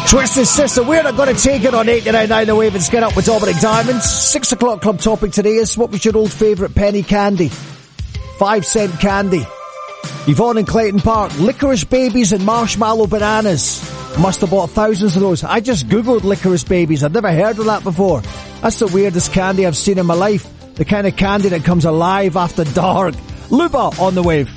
Twisted Sister, we're not going to take it on 89.9 The Wave and Skin Up with Dominic Diamond. 6 o'clock club topic today is, what was your old favourite penny candy? 5-cent candy. Yvonne in Clayton Park, licorice babies and marshmallow bananas. Must have bought thousands of those. I just googled licorice babies. I'd never heard of that before. That's the weirdest candy I've seen in my life. The kind of candy that comes alive after dark. Luba on the Wave.